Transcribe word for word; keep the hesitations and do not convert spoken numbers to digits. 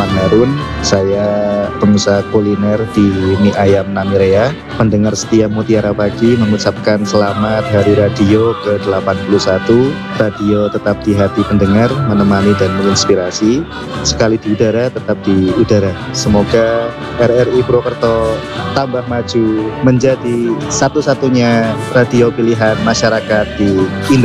Muhammad Harun. Saya pengusaha kuliner di Mie Ayam Namirea. Pendengar setia Mutiara Pagi mengucapkan selamat Hari Radio ke delapan puluh satu. Radio tetap di hati pendengar, menemani dan menginspirasi. Sekali di udara, tetap di udara. Semoga R R I Purwokerto tambah maju menjadi satu-satunya radio pilihan masyarakat di Indonesia.